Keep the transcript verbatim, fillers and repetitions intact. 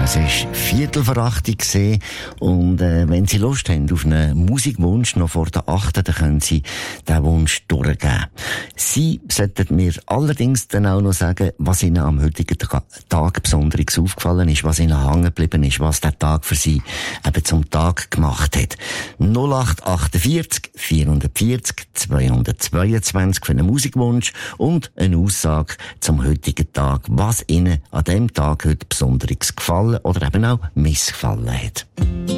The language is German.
Es war Viertel vor acht Uhr und äh, wenn Sie Lust haben auf einen Musikwunsch noch vor der achten, dann können Sie diesen Wunsch durchgeben. Sie sollten mir allerdings dann auch noch sagen, was Ihnen am heutigen Tag besonders aufgefallen ist, was Ihnen hängen geblieben ist, was der Tag für Sie eben zum Tag gemacht hat. null acht achtundvierzig vierhundertvierzig zweihundertzweiundzwanzig für einen Musikwunsch und eine Aussage zum heutigen Tag, was Ihnen an diesem Tag heute besonders gefallen oder eben auch missgefallen hat.